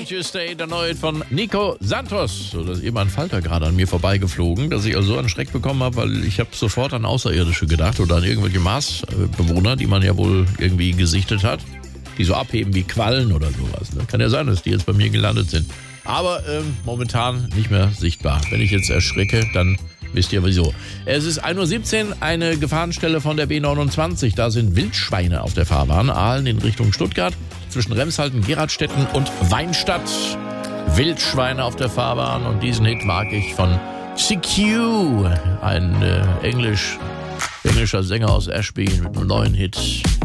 You Stay, der neue von Nico Santos. So, da ist eben ein Falter gerade an mir vorbeigeflogen, dass ich also so einen Schreck bekommen habe, weil ich habe sofort an Außerirdische gedacht oder an irgendwelche Marsbewohner, die man ja wohl irgendwie gesichtet hat, die so abheben wie Quallen oder sowas. Ne? Kann ja sein, dass die jetzt bei mir gelandet sind. Aber momentan nicht mehr sichtbar. Wenn ich jetzt erschrecke, dann wisst ihr wieso. Es ist 1:17 Uhr, eine Gefahrenstelle von der B29. Da sind Wildschweine auf der Fahrbahn. Aalen in Richtung Stuttgart. Zwischen Remshalden, Geradstetten und Weinstadt. Wildschweine auf der Fahrbahn. Und diesen Hit mag ich von CQ. Ein englischer Sänger aus Ashby mit einem neuen Hit.